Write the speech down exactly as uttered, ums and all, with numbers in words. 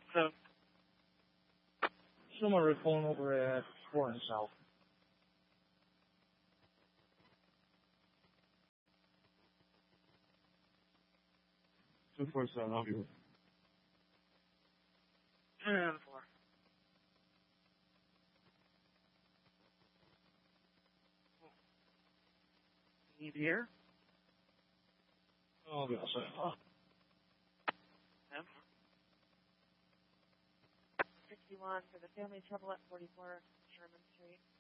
So, Someone phone over at four and South. Two four seven, I'll be with turn it on the floor. Need here? Oh, I'll be outside. Oh. Yep. sixty-one for the family trouble at forty-four Sherman Street.